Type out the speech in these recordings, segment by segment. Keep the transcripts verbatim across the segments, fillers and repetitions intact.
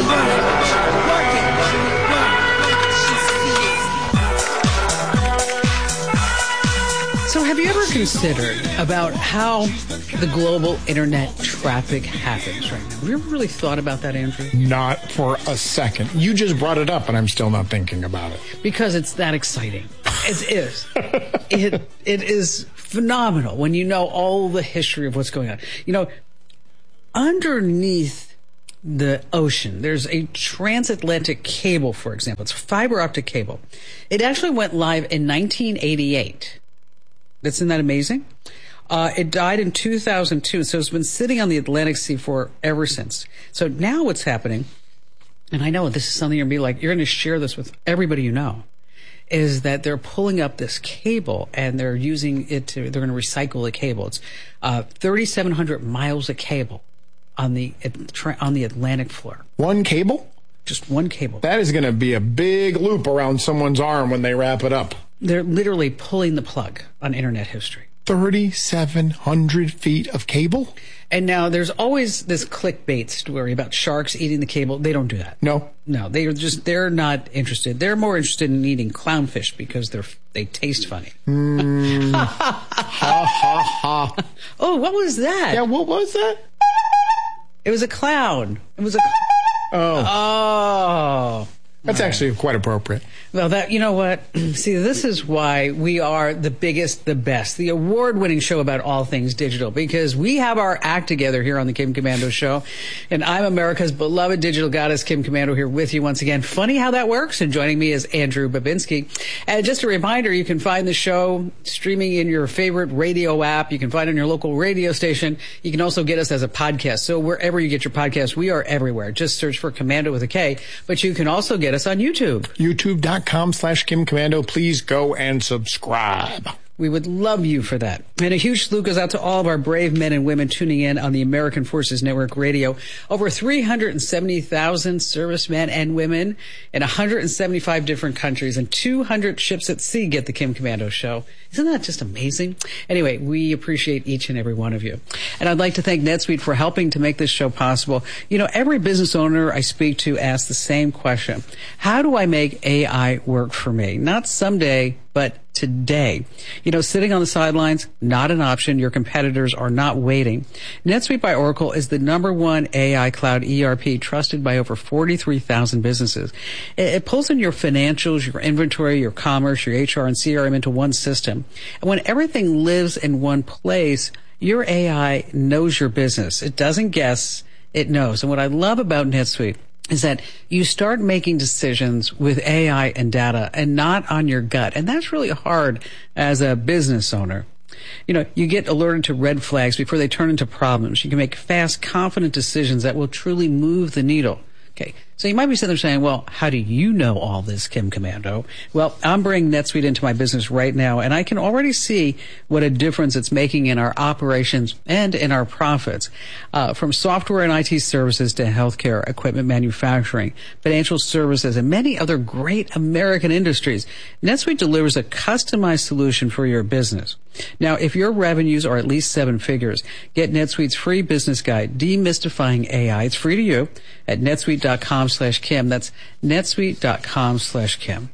So have you ever considered about how the global internet traffic happens right now? Have you ever really thought about that, Andrew? Not for a second. You just brought it up, and I'm still not thinking about it. Because it's that exciting. It is. it It is phenomenal when you know all the history of what's going on. You know, underneath the ocean, there's a transatlantic cable, for example. It's fiber optic cable. It actually went live in nineteen eighty-eight. Isn't that amazing? Uh, it died in two thousand two, so it's been sitting on the Atlantic Sea for ever since. So now what's happening, and I know this is something you're going to be like, you're going to share this with everybody you know, is that they're pulling up this cable and they're using it to, they're going to recycle the cable. It's uh, thirty-seven hundred miles of cable on the on the Atlantic floor. One cable? Just one cable. That is going to be a big loop around someone's arm when they wrap it up. They're literally pulling the plug on internet history. thirty-seven hundred feet of cable? And now there's always this clickbait story about sharks eating the cable. They don't do that. No. No, they're just, they're not interested. They're more interested in eating clownfish because they're, they taste funny. Mm. ha, ha, ha. Oh, what was that? Yeah, what was that? It was a clown. It was a... Oh. Oh. That's actually quite appropriate. Well, that, you know what? See, this is why we are the biggest, the best, the award-winning show about all things digital, because we have our act together here on the Kim Komando Show. And I'm America's beloved digital goddess, Kim Komando, here with you once again. Funny how that works. And joining me is Andrew Babinski. And just a reminder, you can find the show streaming in your favorite radio app. You can find it on your local radio station. You can also get us as a podcast. So wherever you get your podcasts, we are everywhere. Just search for Komando with a K. But you can also get us on YouTube. YouTube.com slash Kim Komando. Please go and subscribe. We would love you for that. And a huge salute goes out to all of our brave men and women tuning in on the American Forces Network Radio. Over three hundred seventy thousand servicemen and women in one hundred seventy-five different countries, and two hundred ships at sea get the Kim Komando Show. Isn't that just amazing? Anyway, we appreciate each and every one of you. And I'd like to thank NetSuite for helping to make this show possible. You know, every business owner I speak to asks the same question. How do I make A I work for me? Not someday, but today. You know, sitting on the sidelines, not an option. Your competitors are not waiting. NetSuite by Oracle is the number one A I cloud E R P trusted by over forty-three thousand businesses. It, it pulls in your financials, your inventory, your commerce, your H R and C R M into one system. And when everything lives in one place, your A I knows your business. It doesn't guess, it knows. And what I love about NetSuite is that you start making decisions with A I and data and not on your gut. And that's really hard as a business owner. You know, you get alerted to red flags before they turn into problems. You can make fast, confident decisions that will truly move the needle. Okay, so you might be sitting there saying, well, how do you know all this, Kim Komando? Well, I'm bringing NetSuite into my business right now, and I can already see what a difference it's making in our operations and in our profits. Uh, from software and I T services to healthcare, equipment manufacturing, financial services, and many other great American industries, NetSuite delivers a customized solution for your business. Now, if your revenues are at least seven figures, get NetSuite's free business guide, Demystifying A I. It's free to you at netsuite.com slash Kim. That's netsuite.com slash Kim.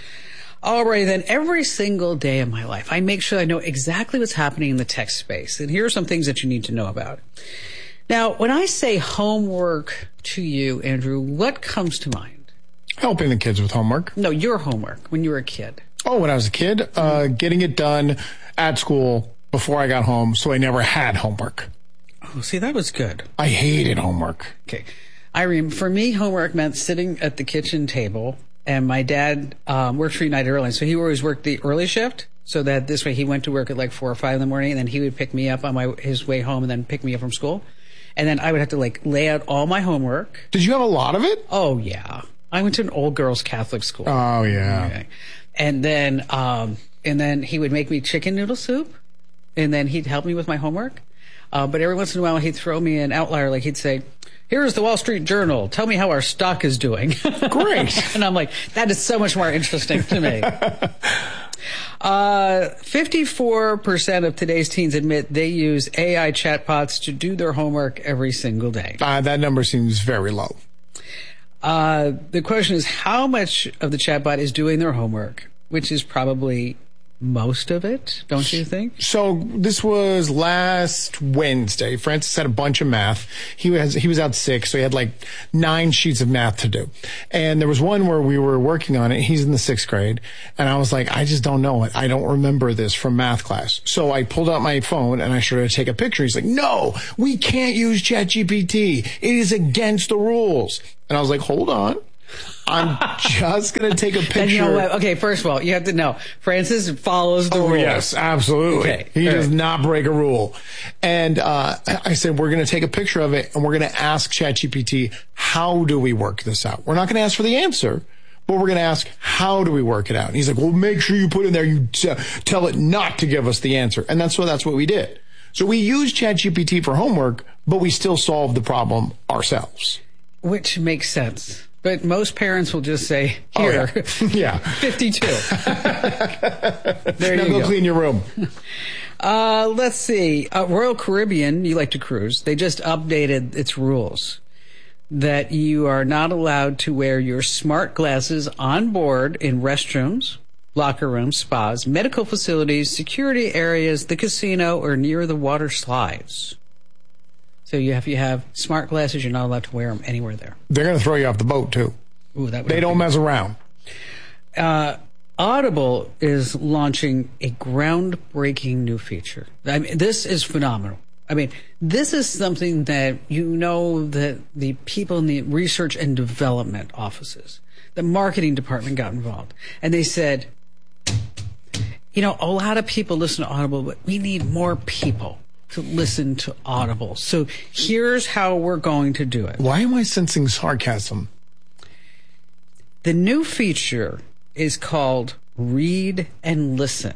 All right, then, every single day of my life, I make sure I know exactly what's happening in the tech space. And here are some things that you need to know about. Now, when I say homework to you, Andrew, what comes to mind? Helping the kids with homework. No, your homework when you were a kid. Oh, when I was a kid, uh, getting it done at school before I got home, so I never had homework. Oh, see, that was good. I hated homework. Okay. I rem- for me, homework meant sitting at the kitchen table, and my dad um, worked for United Airlines, so he always worked the early shift, so that this way he went to work at like four or five in the morning, and then he would pick me up on my his way home and then pick me up from school. And then I would have to like lay out all my homework. Did you have a lot of it? Oh, yeah. I went to an old girls Catholic school. Oh, yeah. Okay. And then, um, and then he would make me chicken noodle soup, and then he'd help me with my homework. Uh, but every once in a while, he'd throw me an outlier. Like he'd say, here's the Wall Street Journal. Tell me how our stock is doing. Great. And I'm like, that is so much more interesting to me. Uh, fifty-four percent of today's teens admit they use A I chatbots to do their homework every single day. Uh, that number seems very low. Uh, the question is, how much of the chatbot is doing their homework, which is probably most of it, don't you think? So this was last Wednesday. Francis had a bunch of math. He was he was out sick, so he had like nine sheets of math to do. And there was one where we were working on it. He's in the sixth grade, and I was like, I just don't know it. I don't remember this from math class. So I pulled out my phone and I started to take a picture. He's like, no, we can't use ChatGPT. It is against the rules. And I was like, hold on. I'm just going to take a picture. And you know what? Okay, first of all, you have to know, Francis follows the oh, rules. Yes, absolutely. Okay, he does right. not break a rule. And uh, I said, we're going to take a picture of it, and we're going to ask ChatGPT, how do we work this out? We're not going to ask for the answer, but we're going to ask, how do we work it out? And he's like, well, make sure you put in there, you t- tell it not to give us the answer. And that's what, that's what we did. So we used ChatGPT for homework, but we still solved the problem ourselves. Which makes sense. But most parents will just say, here, oh, yeah. yeah. fifty-two. There now you go. go. Clean your room. Uh, let's see. Uh, Royal Caribbean, you like to cruise, they just updated its rules that you are not allowed to wear your smart glasses on board in restrooms, locker rooms, spas, medical facilities, security areas, the casino, or near the water slides. So you have, if you have smart glasses, you're not allowed to wear them anywhere there. They're going to throw you off the boat, too. Ooh, that would they don't be... mess around. Uh, Audible is launching a groundbreaking new feature. I mean, this is phenomenal. I mean, this is something that you know that the people in the research and development offices, the marketing department got involved. And they said, you know, a lot of people listen to Audible, but we need more people to listen to Audible. So here's how we're going to do it. Why am I sensing sarcasm? The new feature is called Read and Listen.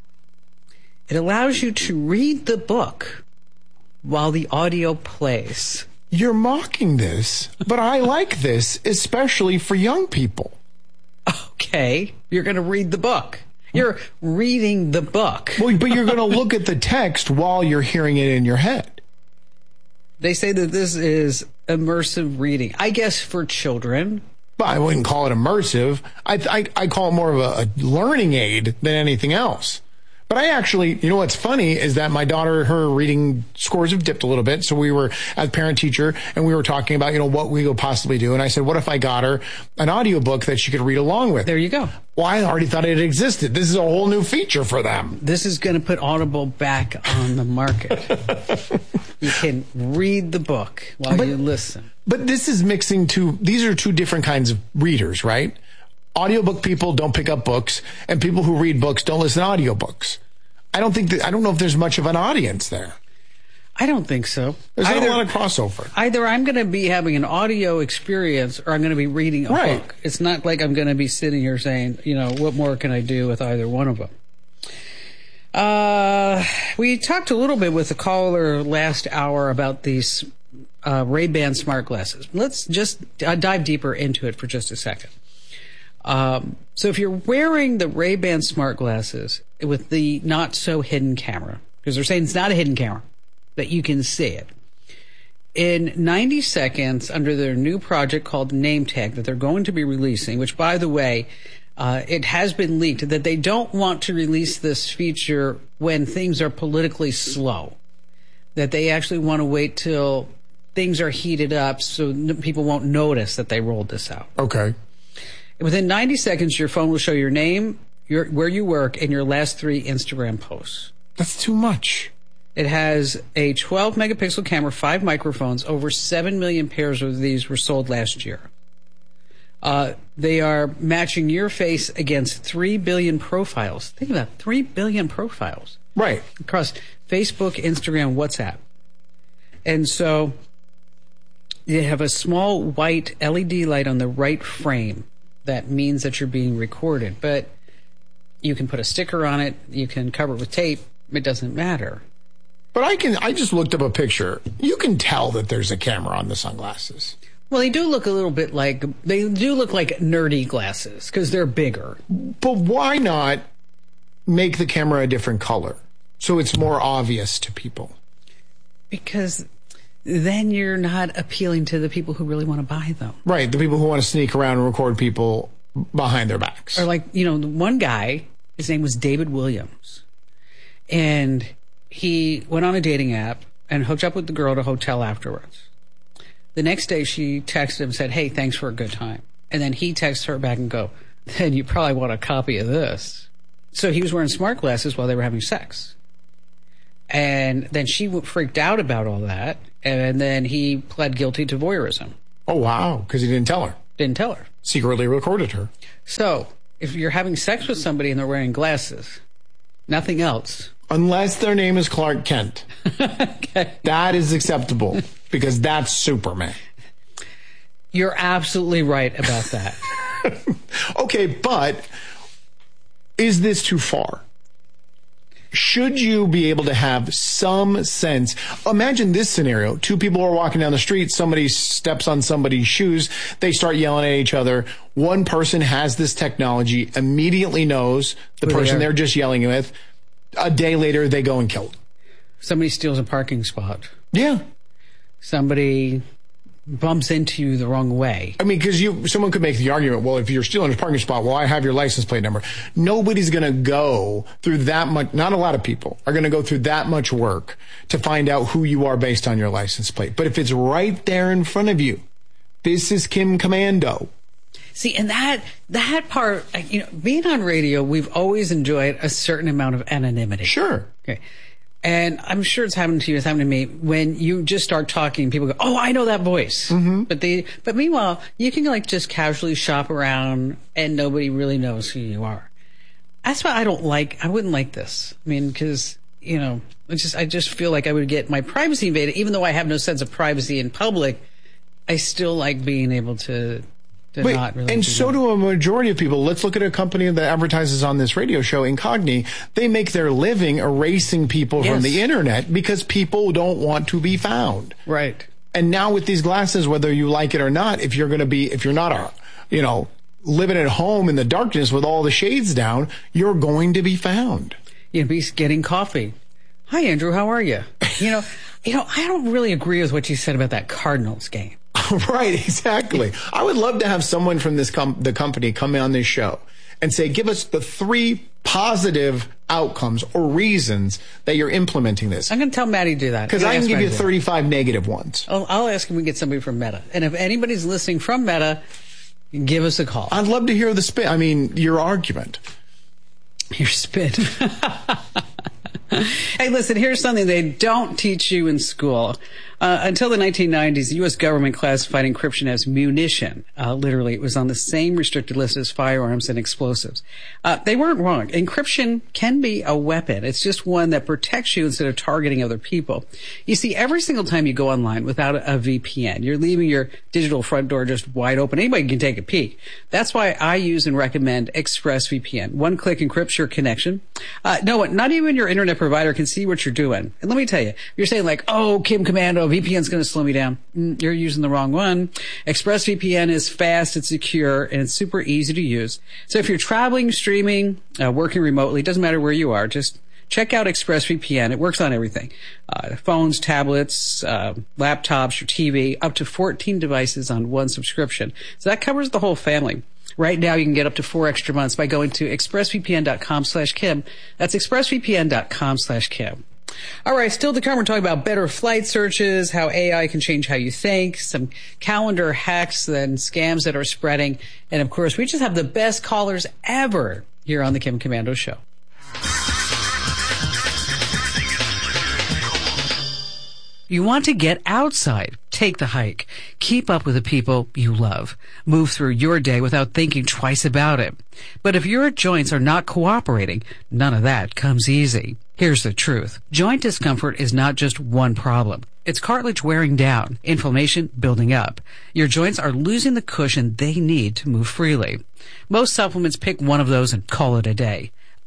It allows you to read the book while the audio plays. You're mocking this, but I like this, especially for young people. Okay, you're going to read the book. You're reading the book. Well, but you're going to look at the text while you're hearing it in your head. They say that this is immersive reading. I guess for children. But I wouldn't call it immersive. I, I, I call it more of a, a learning aid than anything else. But I actually, you know what's funny is that my daughter, her reading scores have dipped a little bit. So we were as parent teacher and we were talking about, you know, what we could possibly do. And I said, what if I got her an audiobook that she could read along with? There you go. Well, I already thought it existed. This is a whole new feature for them. This is going to put Audible back on the market. You can read the book while but, you listen. But this is mixing two, these are two different kinds of readers, right? Audiobook people don't pick up books, and people who read books don't listen to audiobooks. I don't think that, I don't know if there's much of an audience there. I don't think so. There's either, not a lot of crossover. Either I'm going to be having an audio experience or I'm going to be reading a right. book. It's not like I'm going to be sitting here saying, you know, what more can I do with either one of them? Uh, we talked a little bit with the caller last hour about these uh, Ray-Ban smart glasses. Let's just uh, dive deeper into it for just a second. Um, so if you're wearing the Ray-Ban smart glasses with the not so hidden camera, because they're saying it's not a hidden camera, that you can see it. In ninety seconds, under their new project called Name Tag that they're going to be releasing, which, by the way, uh, it has been leaked that they don't want to release this feature when things are politically slow, that they actually want to wait till things are heated up so people won't notice that they rolled this out. Okay. Within ninety seconds, your phone will show your name, your where you work, and your last three Instagram posts. That's too much. It has a twelve megapixel camera, five microphones. Over seven million pairs of these were sold last year. Uh, they are matching your face against three billion profiles. Think about it, three billion profiles. Right. Across Facebook, Instagram, WhatsApp. And so you have a small white L E D light on the right frame. That means that you're being recorded. But you can put a sticker on it. You can cover it with tape. It doesn't matter. But I can. I just looked up a picture. You can tell that there's a camera on the sunglasses. Well, they do look a little bit like, they do look like nerdy glasses because they're bigger. But why not make the camera a different color so it's more obvious to people? Because then you're not appealing to the people who really want to buy them. Right. The people who want to sneak around and record people behind their backs. Or like, you know, one guy, his name was David Williams. And he went on a dating app and hooked up with the girl at a hotel afterwards. The next day she texted him and said, hey, thanks for a good time. And then he texts her back and go, then you probably want a copy of this. So he was wearing smart glasses while they were having sex. And then she freaked out about all that. And then he pled guilty to voyeurism. Oh, wow. Because he didn't tell her. Didn't tell her. Secretly recorded her. So if you're having sex with somebody and they're wearing glasses, nothing else. Unless their name is Clark Kent. Okay. That is acceptable because that's Superman. You're absolutely right about that. Okay, but is this too far? Should you be able to have some sense? Imagine this scenario. Two people are walking down the street. Somebody steps on somebody's shoes. They start yelling at each other. One person has this technology, immediately knows the Who person they they're just yelling with. A day later, they go and kill them. Somebody steals a parking spot. Yeah. Somebody bumps into you the wrong way. I mean, because you, someone could make the argument, well, if you're stealing a parking spot, well, I have your license plate number. Nobody's going to go through that much. Not a lot of people are going to go through that much work to find out who you are based on your license plate. But if it's right there in front of you, this is Kim Komando. See, and that that part, you know, being on radio, we've always enjoyed a certain amount of anonymity. Sure. Okay. And I'm sure it's happened to you, it's happened to me, when you just start talking, people go, oh, I know that voice. Mm-hmm. But they, but meanwhile, you can like just casually shop around and nobody really knows who you are. That's why I don't like, I wouldn't like this. I mean, because, you know, it's just, I just feel like I would get my privacy invaded. Even though I have no sense of privacy in public, I still like being able to, to Wait, not really. and do so that. do a majority of people. Let's look at a company that advertises on this radio show, Incogni. They make their living erasing people Yes. from the internet because people don't want to be found. Right. And now with these glasses, whether you like it or not, if you're going to be, if you're not a, you know, living at home in the darkness with all the shades down, you're going to be found. You'd be getting coffee. Hi, Andrew. How are you? You know, you know, I don't really agree with what you said about that Cardinals game. Right, exactly. I would love to have someone from this com- the company come on this show and say, give us the three positive outcomes or reasons that you're implementing this. I'm going to tell Maddie to do that. Because I'm I gonna can ask give you Maddie to do thirty-five negative ones. that. I'll, I'll ask him to get somebody from Meta. And if anybody's listening from Meta, give us a call. I'd love to hear the spin. I mean, your argument. Your spin. Hey, listen, here's something they don't teach you in school. Uh, until the nineteen nineties, the U S government classified encryption as munition. Uh, literally, it was on the same restricted list as firearms and explosives. Uh, they weren't wrong. Encryption can be a weapon. It's just one that protects you instead of targeting other people. You see, every single time you go online without a, a V P N, you're leaving your digital front door just wide open. Anybody can take a peek. That's why I use and recommend ExpressVPN. One click encrypts your connection. Uh, no, not even your internet provider can see what you're doing. And let me tell you, you're saying like, oh, Kim Komando, V P N's going to slow me down. Mm, you're using the wrong one. ExpressVPN is fast, it's secure, and it's super easy to use. So if you're traveling, streaming, uh, working remotely, it doesn't matter where you are, just check out ExpressVPN. It works on everything. Uh, phones, tablets, uh, laptops, your T V, up to fourteen devices on one subscription. So that covers the whole family. Right now, you can get up to four extra months by going to expressvpn.com slash Kim. That's expressvpn.com slash Kim. All right, still to come, we're talking about better flight searches, how A I can change how you think, some calendar hacks and scams that are spreading. And of course, we just have the best callers ever here on the Kim Komando Show. You want to get outside. Take the hike. Keep up with the people you love. Move through your day without thinking twice about it. But if your joints are not cooperating, none of that comes easy. Here's the truth. Joint discomfort is not just one problem. It's cartilage wearing down, inflammation building up. Your joints are losing the cushion they need to move freely. Most supplements pick one of those and call it a day.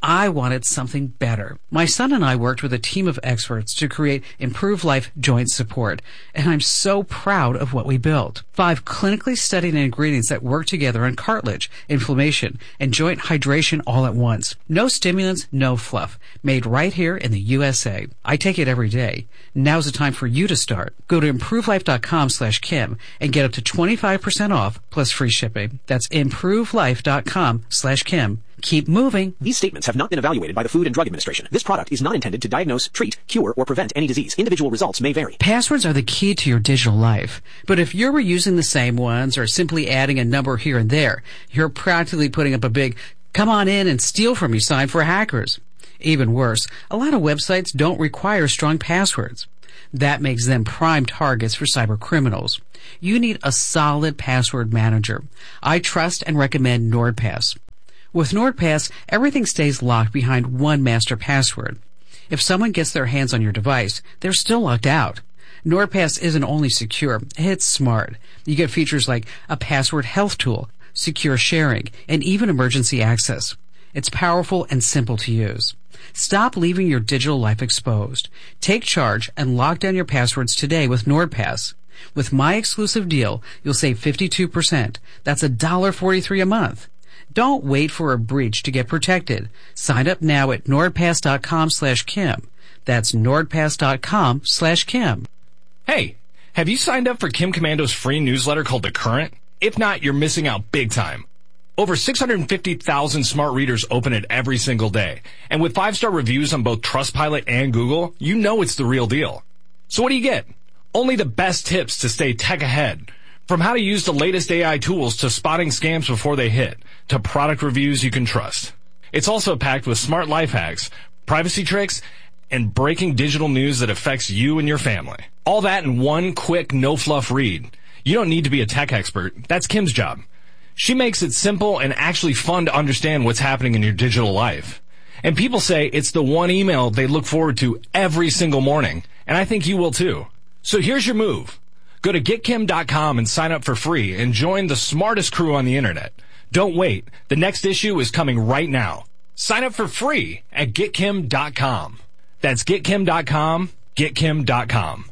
I wanted something better. My son and I worked with a team of experts to create Improve Life Joint Support, and I'm so proud of what we built. Five clinically studied ingredients that work together on cartilage, inflammation, and joint hydration all at once. No stimulants, no fluff. Made right here in the U S A. I take it every day. Now's the time for you to start. Go to improvelife.com slash Kim and get up to twenty-five percent off plus free shipping. That's improvelife.com slash Kim. Keep moving. These statements have not been evaluated by the Food and Drug Administration. This product is not intended to diagnose, treat, cure, or prevent any disease. Individual results may vary. Passwords are the key to your digital life. But if you're reusing the same ones or simply adding a number here and there, you're practically putting up a big "come on in and steal from me" sign for hackers. Even worse, a lot of websites don't require strong passwords. That makes them prime targets for cyber criminals. You need a solid password manager. I trust and recommend NordPass. With NordPass, everything stays locked behind one master password. If someone gets their hands on your device, they're still locked out. NordPass isn't only secure, it's smart. You get features like a password health tool, secure sharing, and even emergency access. It's powerful and simple to use. Stop leaving your digital life exposed. Take charge and lock down your passwords today with NordPass. With my exclusive deal, you'll save fifty-two percent. That's one dollar and forty-three cents a month. Don't wait for a breach to get protected. Sign up now at nordpass.com slash Kim. That's nordpass.com slash Kim. Hey, have you signed up for Kim Commando's free newsletter called The Current? If not, you're missing out big time. Over six hundred fifty thousand smart readers open it every single day. And with five-star reviews on both Trustpilot and Google, you know it's the real deal. So what do you get? Only the best tips to stay tech ahead. From how to use the latest A I tools to spotting scams before they hit, to product reviews you can trust. It's also packed with smart life hacks, privacy tricks, and breaking digital news that affects you and your family. All that in one quick, no-fluff read. You don't need to be a tech expert. That's Kim's job. She makes it simple and actually fun to understand what's happening in your digital life. And people say it's the one email they look forward to every single morning. And I think you will too. So here's your move. Go to get kim dot com and sign up for free and join the smartest crew on the internet. Don't wait. The next issue is coming right now. Sign up for free at get kim dot com. That's get kim dot com, get kim dot com.